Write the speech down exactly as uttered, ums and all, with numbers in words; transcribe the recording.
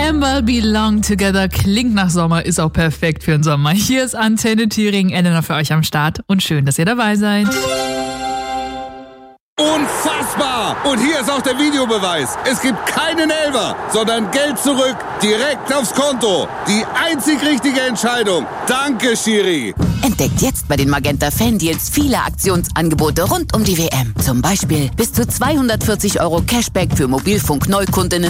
September belong together. Klingt nach Sommer, ist auch perfekt für den Sommer. Hier ist Antenne Thüringen, Elena für euch am Start und schön, dass ihr dabei seid. Unfassbar! Und hier ist auch der Videobeweis. Es gibt keinen Elfer, sondern Geld zurück, direkt aufs Konto. Die einzig richtige Entscheidung. Danke, Schiri. Entdeckt jetzt bei den Magenta Fan Deals viele Aktionsangebote rund um die W M. Zum Beispiel bis zu zweihundertvierzig Euro Cashback für Mobilfunk-Neukundinnen